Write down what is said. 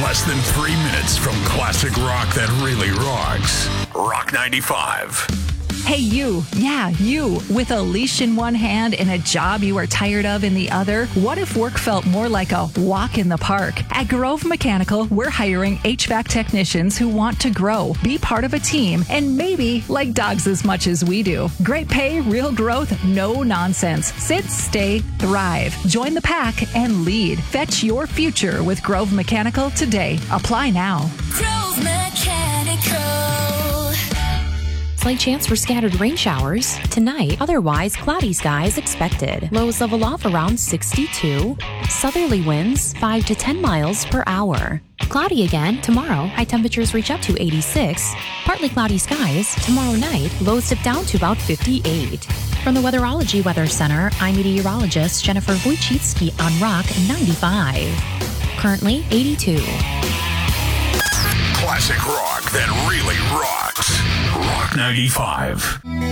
Less than 3 minutes from classic rock that really rocks. Rock 95. Hey, you. Yeah, you. With a leash in one hand and a job you are tired of in the other, what if work felt more like a walk in the park? At Grove Mechanical, we're hiring HVAC technicians who want to grow, be part of a team, and maybe like dogs as much as we do. Great pay, real growth, no nonsense. Sit, stay, thrive. Join the pack and lead. Fetch your future with Grove Mechanical today. Apply now. Grove Mechanical. Slight chance for scattered rain showers tonight. Otherwise, cloudy skies expected. Lows level off around 62. Southerly winds 5 to 10 miles per hour. Cloudy again tomorrow. High temperatures reach up to 86. Partly cloudy skies tomorrow night. Lows dip down to about 58. From the Weatherology Weather Center, I'm meteorologist Jennifer Wojcicki on Rock 95. Currently 82. Classic rock that really rocks. Rock 95.